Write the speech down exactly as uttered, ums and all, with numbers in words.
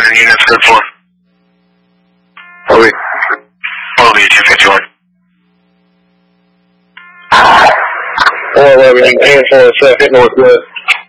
your unit's good for? O B. O B two fifty-one. four eleven, and four second northwest.